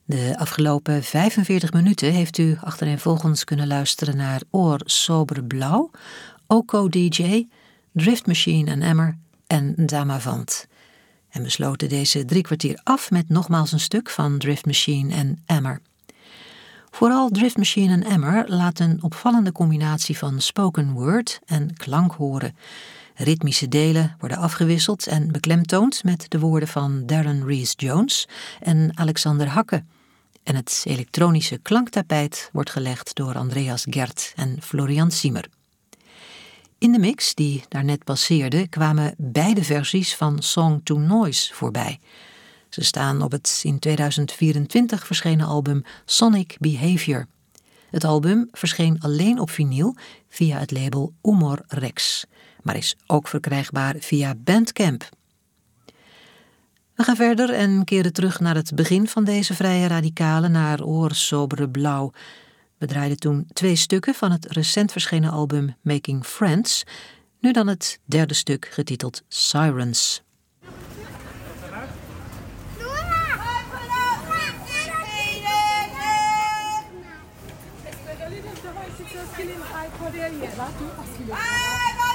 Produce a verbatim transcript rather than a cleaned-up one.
De afgelopen vijfenveertig minuten heeft u achtereenvolgens kunnen luisteren naar Oor Sober Blauw, Oko D J, Drift Machine en Emmer en Damavant. En we sloten deze drie kwartier af met nogmaals een stuk van Drift Machine en Emmer. Vooral Drift Machine en Emmer laten een opvallende combinatie van spoken word en klank horen. Ritmische delen worden afgewisseld en beklemtoond met de woorden van Darren Rees-Jones en Alexander Hakke. En het elektronische klanktapijt wordt gelegd door Andreas Gert en Florian Siemer. In de mix die daarnet passeerde kwamen beide versies van Song to Noise voorbij. Ze staan op het in tweeduizend vierentwintig verschenen album Sonic Behavior. Het album verscheen alleen op vinyl via het label Humor Rex, maar is ook verkrijgbaar via Bandcamp. We gaan verder en keren terug naar het begin van deze vrije radicale, naar Oor Sobere Blauw. We draaiden toen twee stukken van het recent verschenen album Making Friends, nu dan het derde stuk getiteld Sirens. Ah,